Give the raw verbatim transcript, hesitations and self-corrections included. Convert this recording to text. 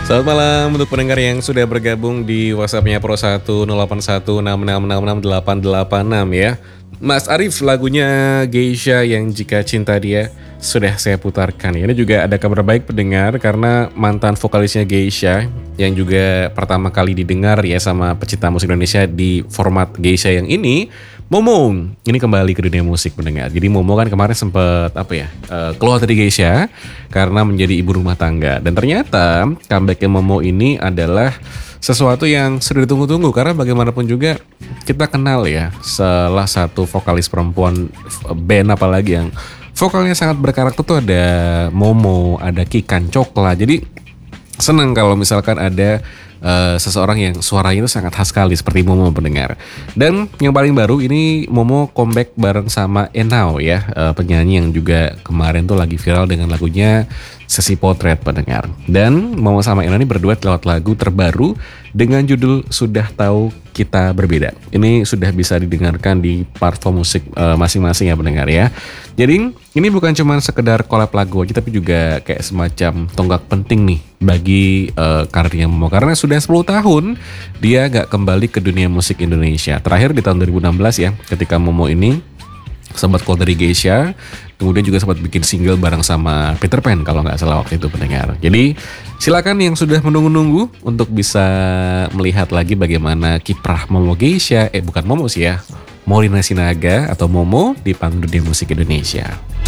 Selamat malam untuk pendengar yang sudah bergabung di WhatsApp-nya Pro satu nol delapan satu enam enam enam enam delapan delapan enam ya. Mas Arif lagunya Geisha yang Jika Cinta Dia sudah saya putarkan. Ini juga ada kabar baik pendengar karena mantan vokalisnya Geisha yang juga pertama kali didengar ya sama pecinta musik Indonesia di format Geisha yang ini, Momo ini kembali ke dunia musik pendengar. Jadi Momo kan kemarin sempat apa ya uh, keluar dari Geisha karena menjadi ibu rumah tangga. Dan ternyata comebacknya Momo ini adalah sesuatu yang sudah ditunggu-tunggu karena bagaimanapun juga kita kenal ya salah satu vokalis perempuan band apalagi yang vokalnya sangat berkarakter tuh ada Momo, ada Kikan Coklat. Jadi senang kalau misalkan ada uh, seseorang yang suaranya itu sangat khas sekali seperti Momo pendengar. Dan yang paling baru ini Momo comeback bareng sama Enau ya, uh, penyanyi yang juga kemarin tuh lagi viral dengan lagunya Sesi Potret pendengar. Dan Momo sama Enau ini berduet lewat lagu terbaru dengan judul Sudah Tahu Kita Berbeda. Ini sudah bisa didengarkan di platform musik uh, masing-masing ya pendengar ya. Jadi ini bukan cuma sekedar collab lagu aja tapi juga kayak semacam tonggak penting nih bagi uh, karirnya Momo karena sudah sepuluh tahun dia gak kembali ke dunia musik Indonesia. Terakhir di tahun dua ribu enam belas ya ketika Momo ini sempat keluar dari Geisha, kemudian juga sempat bikin single bareng sama Peter Pan kalau nggak salah waktu itu pendengar. Jadi silakan yang sudah menunggu-nunggu untuk bisa melihat lagi bagaimana kiprah Momo Geisha, eh bukan Momo sih ya, Morina Sinaga atau Momo di panggung dunia musik Indonesia.